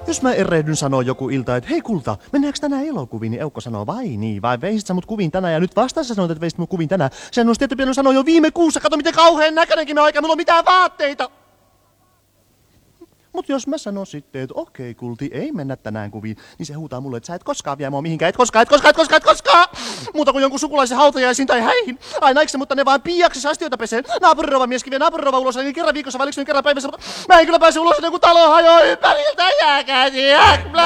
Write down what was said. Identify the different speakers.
Speaker 1: Jos mä erehdyn sanoa joku ilta, että hei kulta, mennäänkö tänään elokuviin, niin Eukko sanoo, vai niin, vai veisit sä mut kuviin tänään, ja nyt vastassa sanoit, että veisit mut kuviin tänään. Sehän olisi tietty pitänyt sanoa jo viime kuussa, kato miten kauhean näköinenkin mä aika, mulla on mitään vaatteita. Mut jos mä sanon sitten, että okei kulti, ei mennä tänään kuviin, niin se huutaa mulle, että sä et koskaan vie mua mihinkään, et koskaan. Muuta kuin jonkun sukulaisen hautajaisiin tai häihin. Aina eikö se, mutta ne vaan piiaksessa astioita pesee. Naapurirova mieskin vie naapurirova ulos, niin kerran viikossa, vai kerran päivässä, mutta mä en kyllä pääse ulos, ennen kuin talo hajoaa ympäriltä, jääkää